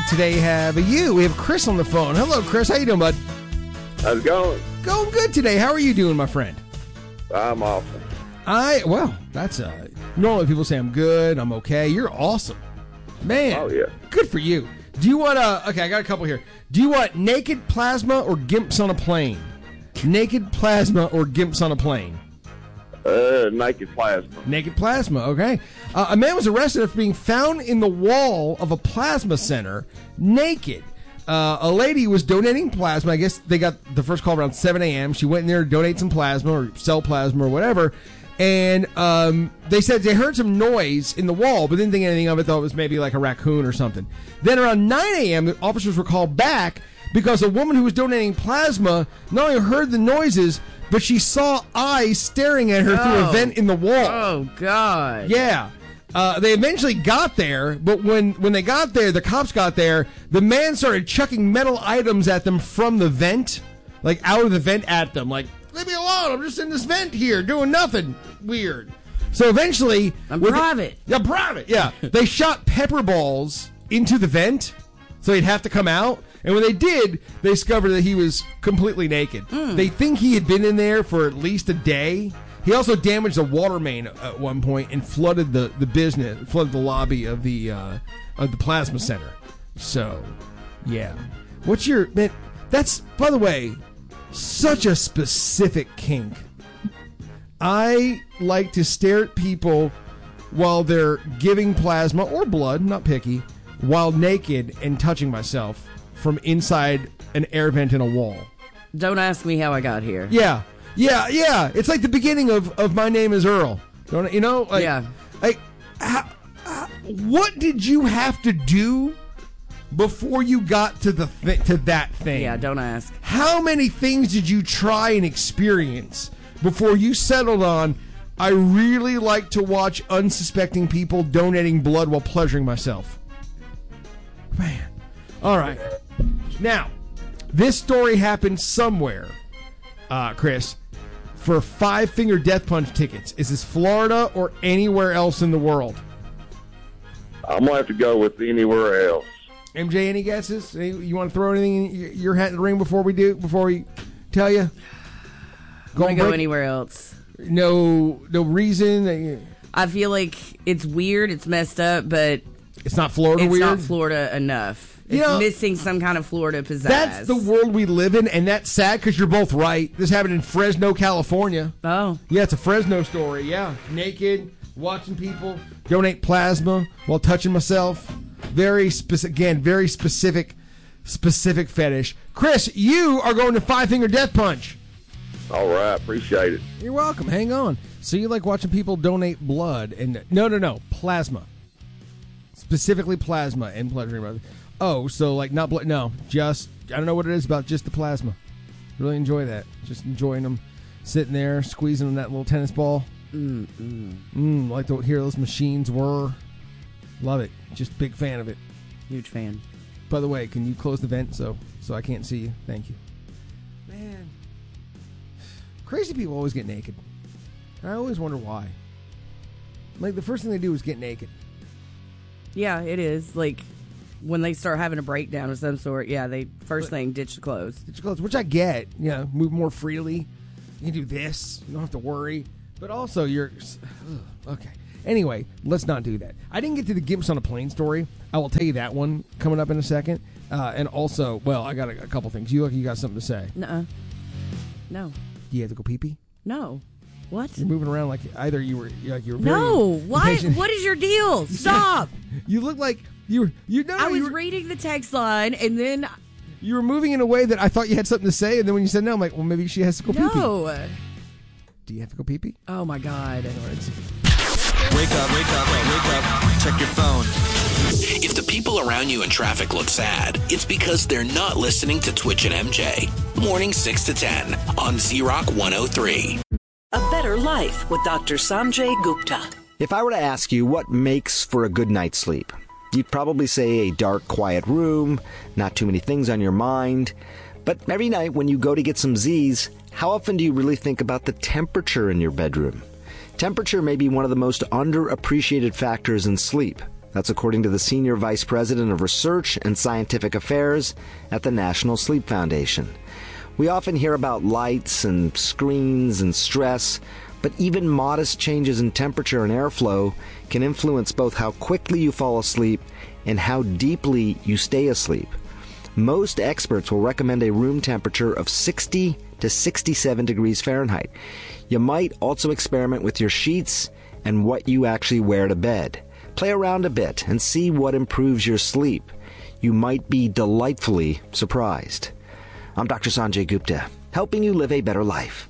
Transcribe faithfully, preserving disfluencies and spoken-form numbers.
today have a you. We have Chris on the phone. Hello, Chris. How you doing, bud? How's it going? Going good today. How are you doing, my friend? I'm awesome. I, well, that's, uh, normally people say I'm good, I'm okay. You're awesome. Man. Oh, yeah. Good for you. Do you want, uh, okay, I got a couple here. Do you want naked plasma or gimps on a plane? Naked plasma or gimps on a plane? Uh, naked plasma. Naked plasma, okay. Uh, a man was arrested after being found in the wall of a plasma center naked. Uh, a lady was donating plasma. I guess they got the first call around seven a.m. She went in there to donate some plasma or sell plasma or whatever. And um, they said they heard some noise in the wall, but didn't think anything of it, thought it was maybe like a raccoon or something. Then around nine a.m., the officers were called back because a woman who was donating plasma not only heard the noises, but she saw eyes staring at her oh. through a vent in the wall. Oh, God. Yeah. Uh, they eventually got there, but when, when they got there, the cops got there, the man started chucking metal items at them from the vent, like out of the vent at them, like, leave me alone, I'm just in this vent here doing nothing weird. So eventually... I'm private. The, yeah, private, yeah. They shot pepper balls into the vent, so he'd have to come out. And when they did, they discovered that he was completely naked. Mm. They think he had been in there for at least a day. He also damaged a water main at one point and flooded the, the business, flooded the lobby of the uh, of the plasma center. So, yeah. What's your... Man, that's, by the way, such a specific kink. I like to stare at people while they're giving plasma or blood, not picky, while naked and touching myself from inside an air vent in a wall. Don't ask me how I got here. Yeah. Yeah, yeah. It's like the beginning of, of My Name is Earl. Don't you know? Like, yeah. Like, how, how, what did you have to do before you got to the th- to that thing? Yeah, don't ask. How many things did you try and experience before you settled on, I really like to watch unsuspecting people donating blood while pleasuring myself? Man. All right. Now, this story happened somewhere, uh, Chris, for Five Finger Death Punch tickets. Is this Florida or anywhere else in the world? I'm going to have to go with anywhere else. M J, any guesses? You want to throw anything in your hat in the ring before we do? Before we tell you? Go I'm going to go anywhere else. No, no reason? I feel like it's weird, it's messed up, but... It's not Florida it's weird? It's not Florida enough. It's you know, missing some kind of Florida pizzazz. That's the world we live in, and that's sad because you're both right. This happened in Fresno, California. Oh. Yeah, it's a Fresno story, yeah. Naked, watching people donate plasma while touching myself. Very specific, again, very specific, specific fetish. Chris, you are going to Five Finger Death Punch. All right, appreciate it. You're welcome. Hang on. So you like watching people donate blood and no, no, no, plasma. Specifically plasma and pleasuring. Oh, so like not blood? No, just I don't know what it is about just the plasma. Really enjoy that. Just enjoying them, sitting there squeezing on that little tennis ball. Mm, mm. Mm, like to hear those machines whir. Love it. Just big fan of it. Huge fan. By the way, can you close the vent so so I can't see you? Thank you. Man, crazy people always get naked. I always wonder why. Like the first thing they do is get naked. Yeah, it is. Like, when they start having a breakdown of some sort, yeah, they first but, thing, ditch the clothes. Ditch the clothes, which I get. You know, move more freely. You can do this. You don't have to worry. But also, you're... Ugh, okay. Anyway, let's not do that. I didn't get to the Gimps on a Plane story. I will tell you that one coming up in a second. Uh, and also, well, I got a, a couple things. You look, you got something to say. Nuh-uh. No. Do you have to go pee-pee? No. What? You're moving around like either you were like you were very no. Why? Impatient. What is your deal? Stop. You look like you were. You know. I was you were, reading the text line and then you were moving in a way that I thought you had something to say, and then when you said no, I'm like, well, maybe she has to go pee pee. No. Do you have to go pee pee? Oh my God. Wake up! Wake up! Wake up! Check your phone. If the people around you in traffic look sad, it's because they're not listening to Twitch and M J. Morning six to ten on Z-Rock one oh three. A better life with Doctor Sanjay Gupta. If I were to ask you what makes for a good night's sleep, you'd probably say a dark, quiet room, not too many things on your mind. But every night when you go to get some Z's, how often do you really think about the temperature in your bedroom? Temperature may be one of the most underappreciated factors in sleep. That's according to the Senior Vice President of Research and Scientific Affairs at the National Sleep Foundation. We often hear about lights and screens and stress, but even modest changes in temperature and airflow can influence both how quickly you fall asleep and how deeply you stay asleep. Most experts will recommend a room temperature of sixty to sixty-seven degrees Fahrenheit. You might also experiment with your sheets and what you actually wear to bed. Play around a bit and see what improves your sleep. You might be delightfully surprised. I'm Doctor Sanjay Gupta, helping you live a better life.